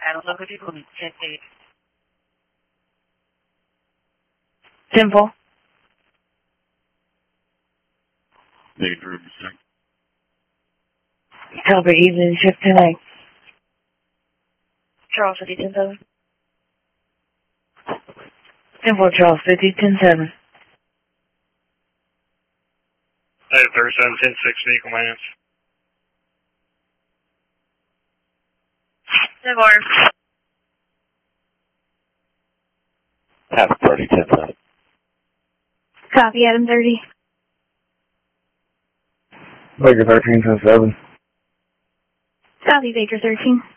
Adam Local 2, 10-8. 10-4. Negative represent. Caliber evening, shift 10-8. Charles 50, 10-7. 10-4, Charles 50, 10-7. Hey, 37, 10-6, vehicle maintenance. 10-4. Half 30, 10-7. Copy, Adam 30. Baker 13, 10-7. Copy, Baker 13.